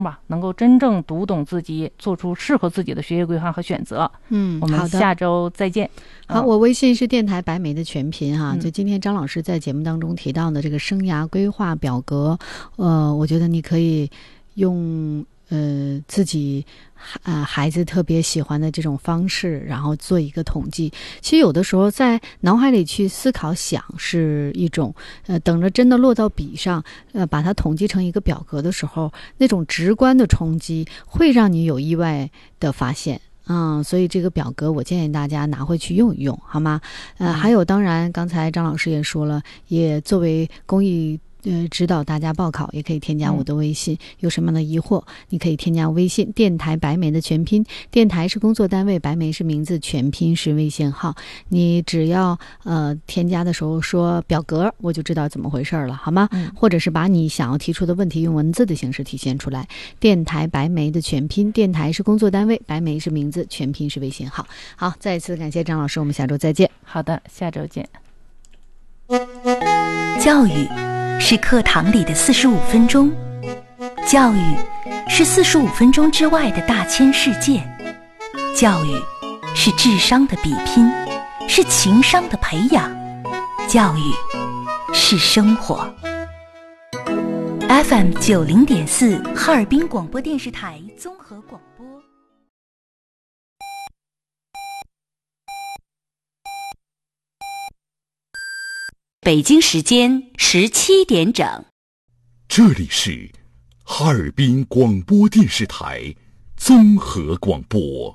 吧，能够真正读懂自己，做出适合自己的学业规划和选择。我们下周再见。 好，我微信是电台白梅的全拼哈。就今天张老师在节目当中提到的这个生涯规划表格，我觉得你可以用自己孩子特别喜欢的这种方式，然后做一个统计。其实有的时候在脑海里去思考想是一种，等着真的落到笔上，把它统计成一个表格的时候，那种直观的冲击会让你有意外的发现。所以这个表格我建议大家拿回去用一用，好吗？还有，当然刚才张老师也说了，也作为公益指导大家报考，也可以添加我的微信。有什么样的疑惑，你可以添加微信电台白梅的全拼，电台是工作单位，白梅是名字，全拼是微信号。你只要添加的时候说表格，我就知道怎么回事了，好吗？或者是把你想要提出的问题用文字的形式体现出来。电台白梅的全拼，电台是工作单位，白梅是名字，全拼是微信号。好，再一次感谢张老师，我们下周再见。 好的，下周见。 教育是课堂里的45分钟，教育是45分钟之外的大千世界，教育是智商的比拼，是情商的培养，教育是生活。FM 90.4哈尔滨广播电视台综合广播。北京时间17点整， 这里是哈尔滨广播电视台综合广播。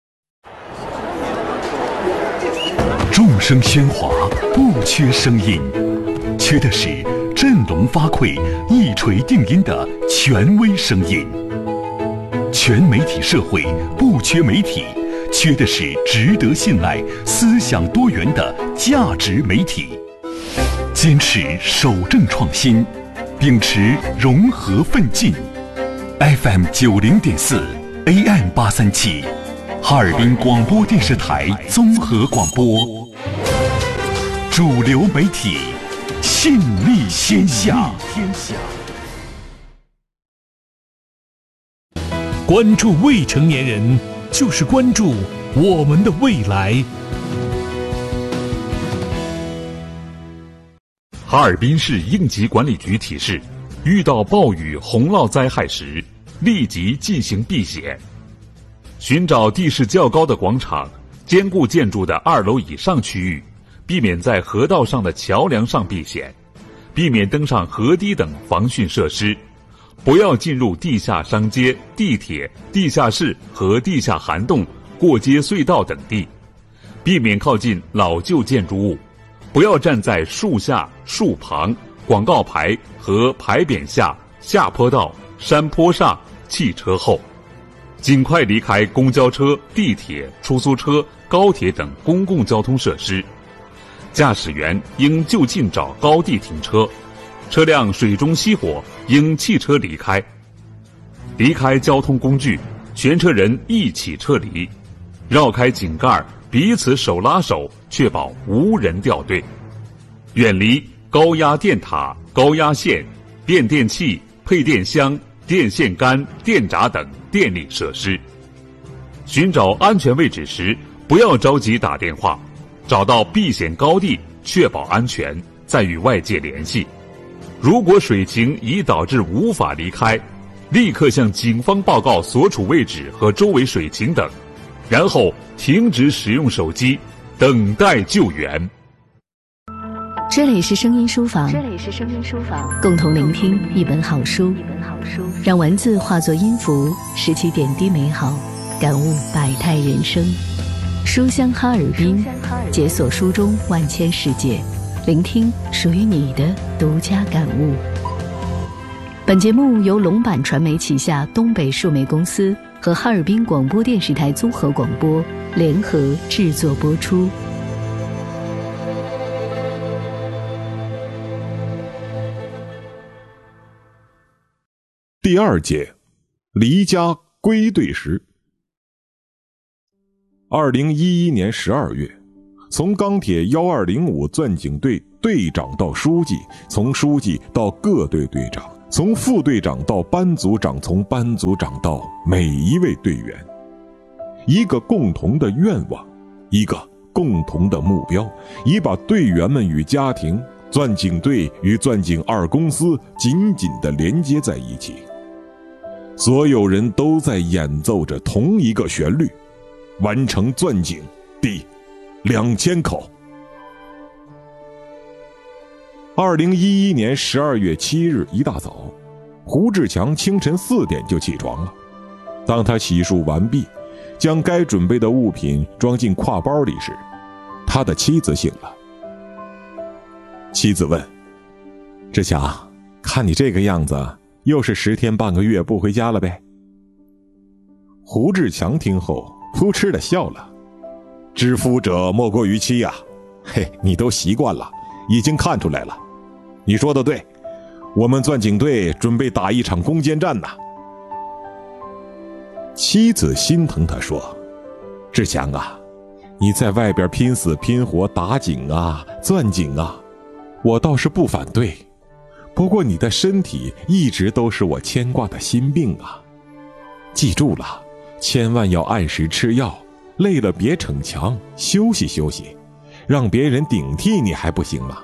众声喧哗，不缺声音，缺的是振聋发聩、一锤定音的权威声音。全媒体社会不缺媒体，缺的是值得信赖、思想多元的价值媒体。坚持守正创新，秉持融合奋进。FM 90.4 AM 837，哈尔滨广播电视台综合广播，主流媒体，信力天下。 关注未成年人，就是关注我们的未来。 哈尔滨市应急管理局提示：遇到暴雨、洪涝灾害时，立即进行避险。寻找地势较高的广场、坚固建筑的2楼以上区域，避免在河道上的桥梁上避险，避免登上河堤等防汛设施，不要进入地下商街、地铁、地下室和地下涵洞、过街隧道等地，避免靠近老旧建筑物。不要站在树下、树旁、广告牌和牌匾下、下坡道、山坡上、汽车后，尽快离开公交车、地铁、出租车、高铁等公共交通设施。驾驶员应就近找高地停车，车辆水中熄火应弃车离开。离开交通工具，全车人一起撤离，绕开井盖，彼此手拉手，确保无人掉队。远离高压电塔、高压线、变电器、配电箱、电线杆、电闸等电力设施。寻找安全位置时，不要着急打电话，找到避险高地，确保安全，再与外界联系。如果水情已导致无法离开，立刻向警方报告所处位置和周围水情等，然后停止使用手机，等待救援。 这里是声音书房，共同聆听一本好书，让文字化作音符，拾起点滴美好，感悟百态人生。书香哈尔滨，解锁书中万千世界，聆听属于你的独家感悟。本节目由龙板传媒旗下东北数媒公司和哈尔滨广播电视台综合广播联合制作播出。 第2节，离家归队时。2011年12月，从钢铁1205钻井队队长到书记，从书记到各队队长， 从副队长到班组长，从班组长到每一位队员，一个共同的愿望，一个共同的目标，已把队员们与家庭、钻井队与钻井二公司紧紧地连接在一起。所有人都在演奏着同一个旋律，完成钻井第2000口。2011年12月7日一大早，胡志强清晨4点就起床了。当他洗漱完毕，将该准备的物品装进挎包里时，他的妻子醒了。妻子问：志强，看你这个样子，又是10天半个月不回家了呗？胡志强听后扑哧地笑了：知夫者莫过于妻啊，嘿，你都习惯了，已经看出来了。你说的对，我们钻井队准备打一场攻坚战呐。妻子心疼他说：志强啊，你在外边拼死拼活打井啊，钻井啊，我倒是不反对，不过你的身体一直都是我牵挂的心病啊。记住了，千万要按时吃药，累了别逞强，休息休息，让别人顶替你还不行吗？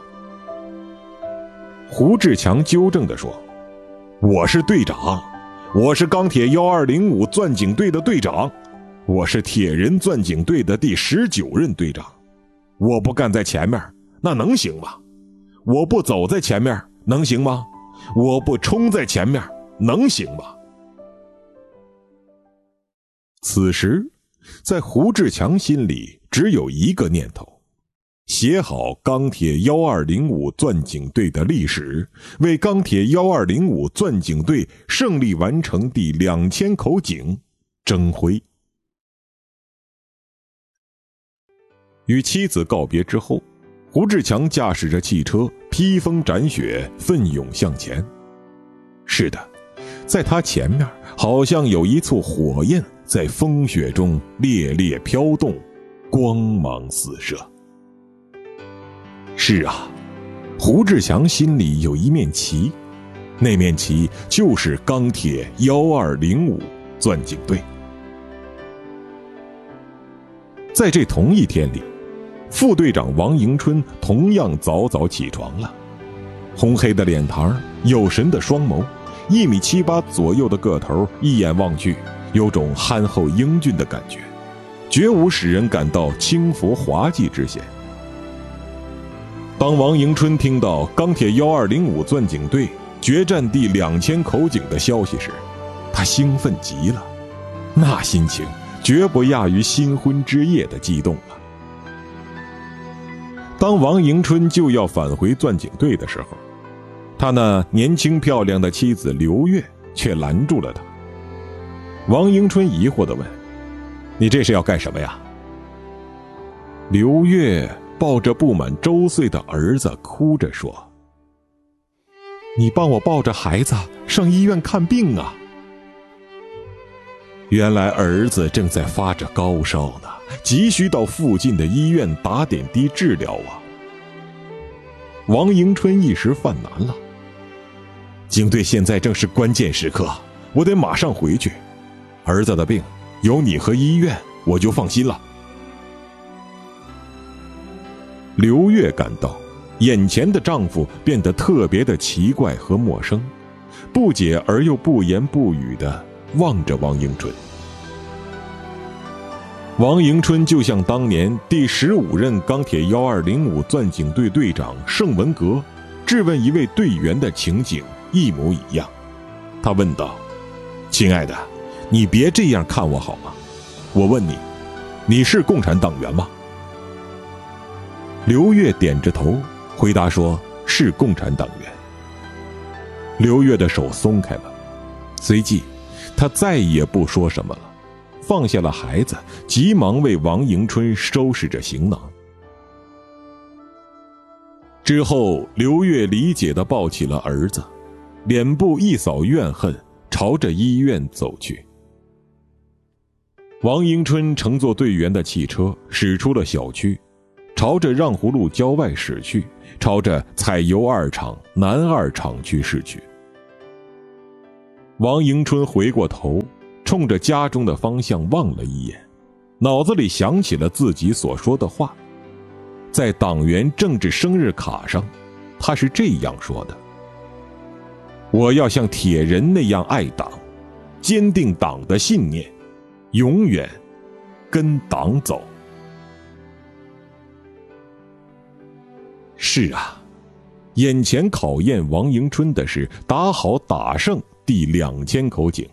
胡志强纠正地说：我是队长，我是钢铁1205钻井队的队长，我是铁人钻井队的第19任队长，我不干在前面，那能行吗？我不走在前面，能行吗？我不冲在前面，能行吗？此时，在胡志强心里只有一个念头：写好钢铁1205钻井队的历史，为钢铁1205钻井队胜利完成第2000口井争辉。与妻子告别之后，胡志强驾驶着汽车披风斩雪，奋勇向前。是的，在他前面好像有一簇火焰在风雪中烈烈飘动，光芒四射。是啊，胡志强心里有一面旗，那面旗就是钢铁1205钻井队。在这同一天里，副队长王迎春同样早早起床了。红黑的脸庞，有神的双眸，1.78米左右的个头，一眼望去有种憨厚英俊的感觉，绝无使人感到轻浮滑稽之嫌。当王迎春听到钢铁1205钻井队决战第2000口井的消息时，他兴奋极了，那心情绝不亚于新婚之夜的激动了。当王迎春就要返回钻井队的时候，他那年轻漂亮的妻子刘月却拦住了他。王迎春疑惑地问：你这是要干什么呀？刘月抱着不满周岁的儿子哭着说：你帮我抱着孩子上医院看病啊。原来儿子正在发着高烧呢，急需到附近的医院打点滴治疗啊。王迎春一时犯难了：警队现在正是关键时刻，我得马上回去，儿子的病有你和医院，我就放心了。刘月感到眼前的丈夫变得特别的奇怪和陌生，不解而又不言不语地望着王迎春。王迎春就像当年第15任钢铁1205钻井队队长盛文革质问一位队员的情景一模一样。他问道：亲爱的，你别这样看我好吗？我问你，你是共产党员吗？刘月点着头回答说：是共产党员。刘月的手松开了，随即他再也不说什么了，放下了孩子，急忙为王迎春收拾着行囊。之后，刘月理解地抱起了儿子，脸部一扫怨恨，朝着医院走去。王迎春乘坐队员的汽车驶出了小区，朝着让湖路郊外驶去，朝着采油二厂南二厂区驶去。 王迎春回过头，冲着家中的方向望了一眼，脑子里想起了自己所说的话。在党员政治生日卡上，他是这样说的：我要像铁人那样爱党，坚定党的信念，永远跟党走。是啊，眼前考验王迎春的是打好打胜第2000口井。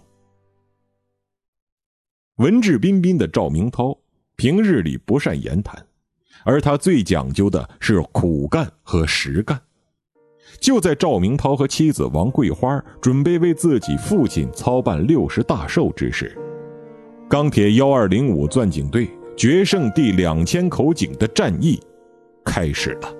文质彬彬的赵明涛平日里不善言谈，而他最讲究的是苦干和实干。就在赵明涛和妻子王桂花准备为自己父亲操办60大寿之时，钢铁1205钻井队决胜第2000口井的战役开始了。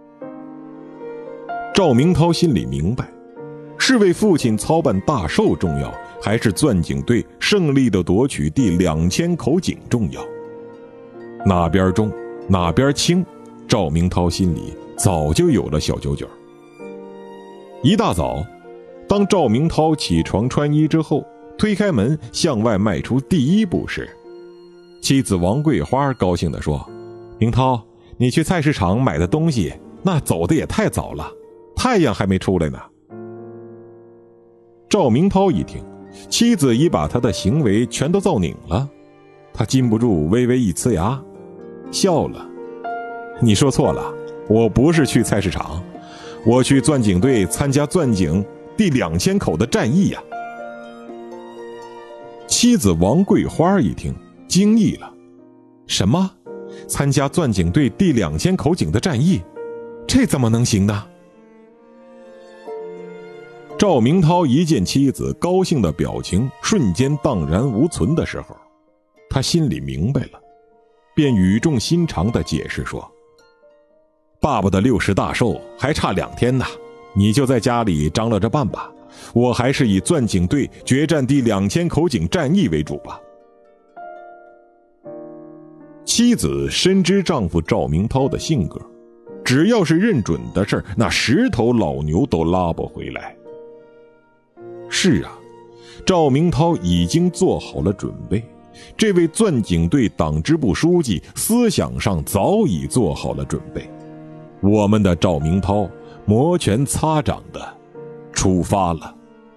赵明涛心里明白，是为父亲操办大寿重要，还是钻井队胜利的夺取第2000口井重要？哪边重哪边轻，赵明涛心里早就有了小九九。一大早，当赵明涛起床穿衣之后，推开门向外迈出第一步时，妻子王桂花高兴地说：明涛，你去菜市场买的东西那走的也太早了，太阳还没出来呢。赵明涛一听，妻子已把他的行为全都造拧了，他禁不住微微一呲牙，笑了：你说错了，我不是去菜市场，我去钻井队参加钻井第2000口的战役呀。妻子王桂花一听，惊异了：什么？参加钻井队第2000口井的战役？这怎么能行呢？赵明涛一见妻子高兴的表情瞬间荡然无存的时候，他心里明白了，便语重心长地解释说：爸爸的60大寿还差2天呢，你就在家里张罗着办吧，我还是以钻井队决战第2000口井战役为主吧。妻子深知丈夫赵明涛的性格，只要是认准的事儿，那10头老牛都拉不回来。是啊，赵明涛已经做好了准备，这位钻井队党支部书记思想上早已做好了准备。我们的赵明涛摩拳擦掌的出发了。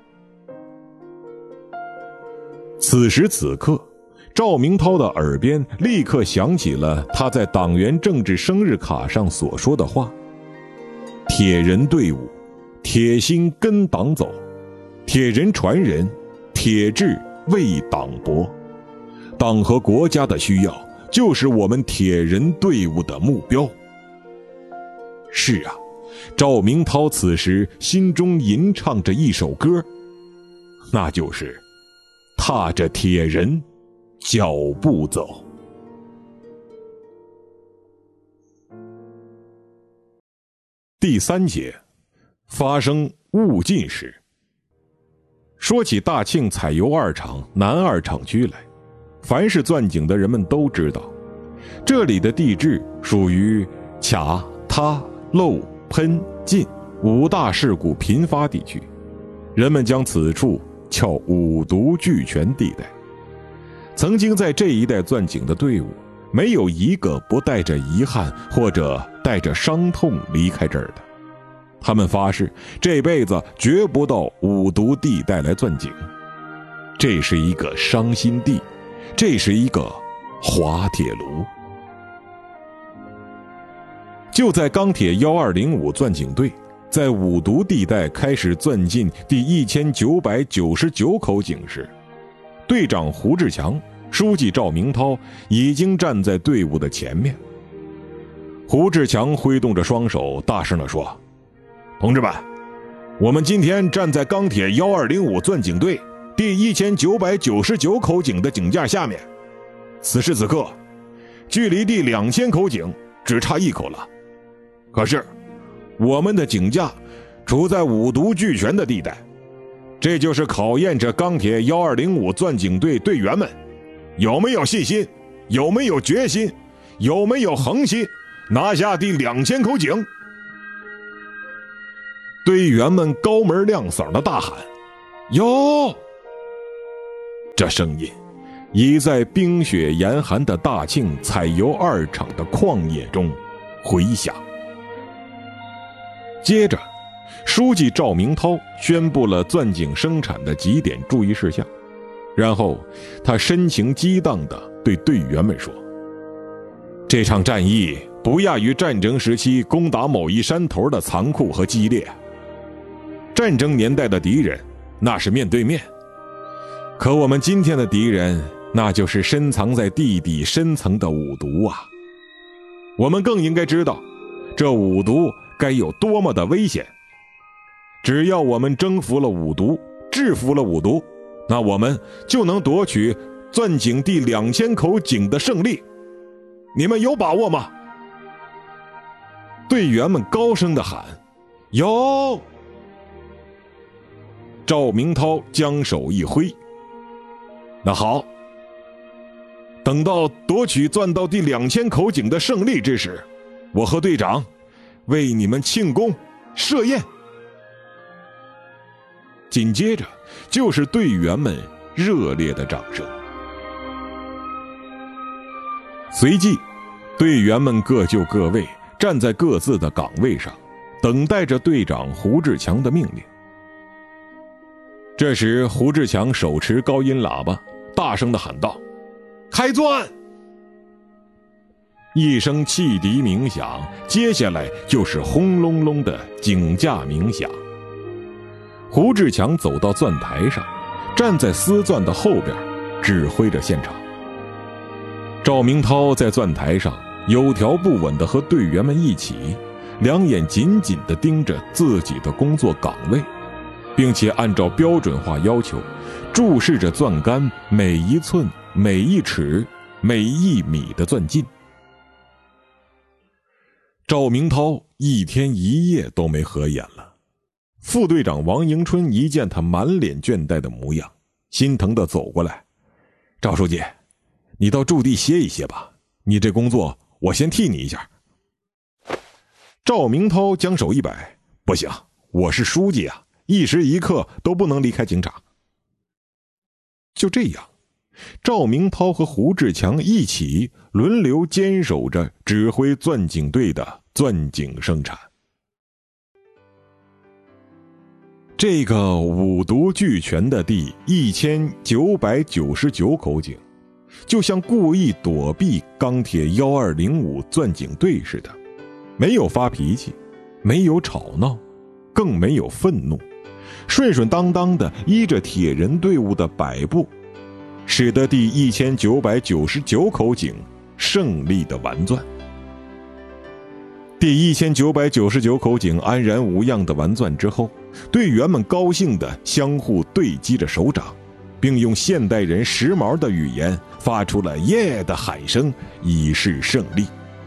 此时此刻，赵明涛的耳边立刻响起了他在党员政治生日卡上所说的话：铁人队伍，铁心跟党走，铁人传人，铁志为党搏。党和国家的需要，就是我们铁人队伍的目标。是啊，赵明涛此时心中吟唱着一首歌，那就是踏着铁人脚步走。第3节，发生误进时。说起大庆采油2厂南2厂区来，凡是钻井的人们都知道，这里的地质属于卡、塌、漏、喷、进5大事故频发地区，人们将此处叫5毒俱全地带。曾经在这一带钻井的队伍，没有一个不带着遗憾或者带着伤痛离开这儿的。他们发誓这辈子绝不到5毒地带来钻井，这是一个伤心地，这是一个滑铁卢。就在钢铁1205钻井队在5毒地带开始钻进第1999口井时，队长胡志强、书记赵明涛已经站在队伍的前面。胡志强挥动着双手，大声地说：同志们，我们今天站在钢铁1205钻井队第1999口井的井架下面，此时此刻，距离第2000口井只差1口了。可是，我们的井架处在5毒俱全的地带，这就是考验着钢铁1205钻井队队员们有没有信心，有没有决心，有没有恒心，拿下第2000口井。队员们高门亮嗓的大喊， 有！这声音已在冰雪严寒的大庆采油2厂的旷野中回响。接着，书记赵明涛宣布了钻井生产的几点注意事项，然后他深情激荡地对队员们说：这场战役不亚于战争时期攻打某一山头的残酷和激烈。战争年代的敌人那是面对面，可我们今天的敌人那就是深藏在地底深层的五毒啊！我们更应该知道这五毒该有多么的危险。只要我们征服了五毒，制服了五毒，那我们就能夺取钻井第2000口井的胜利。你们有把握吗？队员们高声地喊：有！赵明涛将手一挥：那好，等到夺取钻到第2000口井的胜利之时，我和队长为你们庆功设宴。紧接着就是队员们热烈的掌声。随即，队员们各就各位，站在各自的岗位上，等待着队长胡志强的命令。这时，胡志强手持高音喇叭，大声地喊道：开钻！一声汽笛鸣响，接下来就是轰隆隆的井架鸣响。胡志强走到钻台上，站在丝钻的后边，指挥着现场。赵明涛在钻台上有条不紊地和队员们一起，两眼紧紧地盯着自己的工作岗位，并且按照标准化要求，注视着钻杆每一寸、每一尺、每一米的钻进。赵明涛一天一夜都没合眼了。副队长王迎春一见他满脸倦怠的模样，心疼地走过来：赵书记，你到驻地歇一歇吧，你这工作我先替你一下。赵明涛将手一摆：不行，我是书记啊，一时一刻都不能离开警场。就这样，赵明涛和胡志强一起轮流坚守着指挥钻井队的钻井生产。这个五毒俱全的第1999口井，就像故意躲避钢铁1205钻井队似的，没有发脾气，没有吵闹，更没有愤怒，顺顺当当的依着铁人队伍的摆布，使得第1999口井胜利的完钻。第1999口井安然无恙的完钻之后，队员们高兴地相互对击着手掌，并用现代人时髦的语言发出了耶的喊声，以示胜利。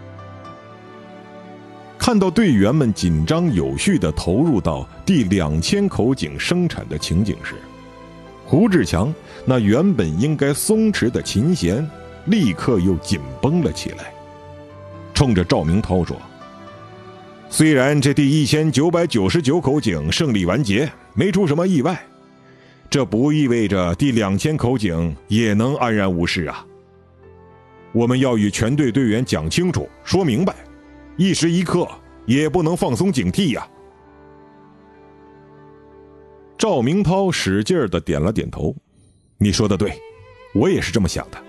看到队员们紧张有序地投入到第2000口井生产的情景时，胡志强那原本应该松弛的琴弦立刻又紧绷了起来，冲着赵明涛说：虽然这第1999口井胜利完结，没出什么意外，这不意味着第2000口井也能安然无事啊。我们要与全队队员讲清楚，说明白，一时一刻也不能放松警惕呀。赵明涛使劲地点了点头：你说的对，我也是这么想的。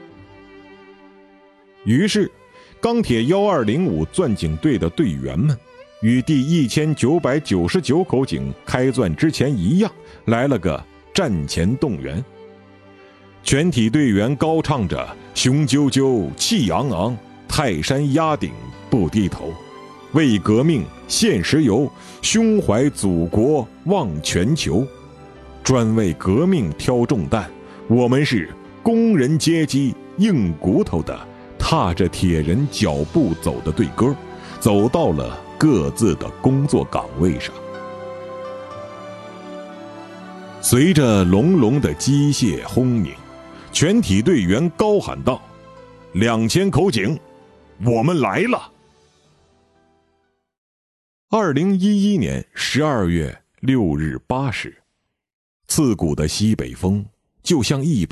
于是钢铁1205钻井队的队员们与第1999口井开钻之前一样，来了个战前动员。全体队员高唱着雄赳赳气昂昂，泰山压顶不低头，为革命献石油，胸怀祖国望全球，专为革命挑重担，我们是工人阶级硬骨头的，踏着铁人脚步走的队歌，走到了各自的工作岗位上。随着隆隆的机械轰鸣，全体队员高喊道：2000口井，我们来了。2011年12月6日8时， 刺骨的西北风就像一把